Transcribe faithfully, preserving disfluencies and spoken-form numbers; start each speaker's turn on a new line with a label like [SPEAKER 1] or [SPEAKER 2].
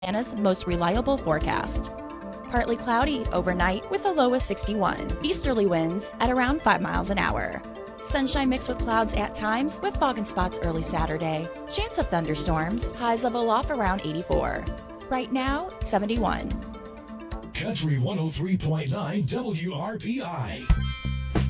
[SPEAKER 1] Atlanta's most reliable forecast. Partly cloudy overnight with a low of sixty-one. Easterly winds at around five miles an hour. Sunshine mixed with clouds at times with fog and spots early Saturday. Chance of thunderstorms. Highs level off around eighty-four. Right now, seventy-one.
[SPEAKER 2] Country one oh three point nine W R P I.